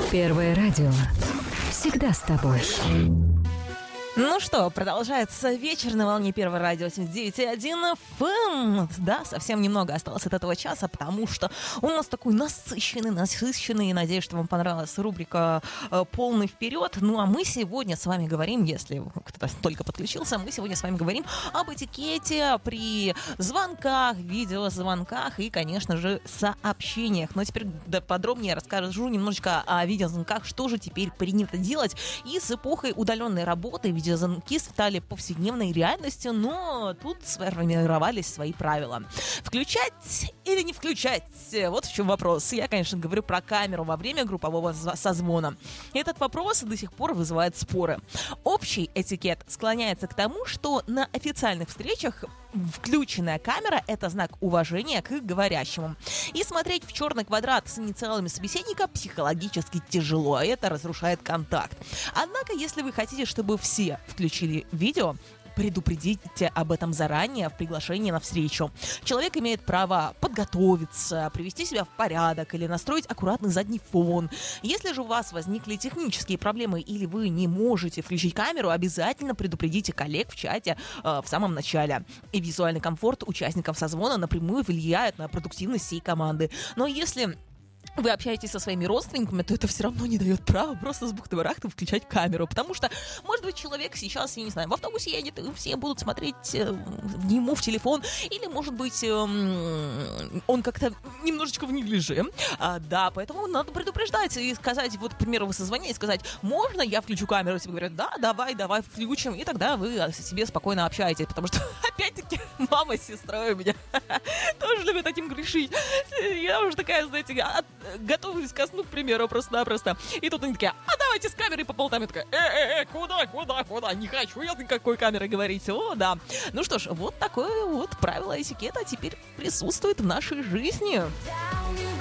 Первое радио. Всегда с тобой. Ну что, продолжается вечер на волне Первого радио 89.1 FM. Да, совсем немного осталось от этого часа, потому что у нас такой насыщенный, надеюсь, что вам понравилась рубрика «Полный вперед». Ну а мы сегодня с вами говорим, если кто-то только подключился, мы сегодня с вами говорим об этикете при звонках, видеозвонках и, конечно же, сообщениях. Но теперь подробнее расскажу немножечко о видеозвонках, что же теперь принято делать. И с эпохой удаленной работы видеозвонки стали повседневной реальностью, но тут сформировались свои правила. Включать или не включать? Вот в чем вопрос. Я, конечно, говорю про камеру во время группового созвона. Этот вопрос до сих пор вызывает споры. Общий этикет склоняется к тому, что на официальных встречах включенная камера – это знак уважения к говорящему. И смотреть в черный квадрат с инициалами собеседника психологически тяжело, это разрушает контакт. Однако, если вы хотите, чтобы все включили видео, предупредите об этом заранее в приглашении на встречу. Человек имеет право подготовиться, привести себя в порядок или настроить аккуратный задний фон. Если же у вас возникли технические проблемы или вы не можете включить камеру, обязательно предупредите коллег в чате в самом начале. И визуальный комфорт участников созвона напрямую влияет на продуктивность всей команды. Но если вы общаетесь со своими родственниками, то это все равно не дает права просто с бухты-барахты включать камеру. Потому что, может быть, человек сейчас, я не знаю, в автобусе едет, и все будут смотреть ему в телефон. Или, может быть, он как-то немножечко в неглиже. Да, поэтому надо предупреждать и сказать, вот, к примеру, вы созвонили и сказать, можно я включу камеру? Тебе говорят, да, давай включим. И тогда вы себе спокойно общаетесь. Потому что, опять-таки, мама с сестрой у меня тоже любят этим грешить. Я уже такая, знаете, готовлюсь ко сну, к примеру, просто-напросто. И тут они такие, давайте с камерой по полтам. Я такая, куда? Не хочу я никакой камерой говорить. О, да. Ну что ж, вот такое вот правило этикета теперь присутствует в нашей жизни.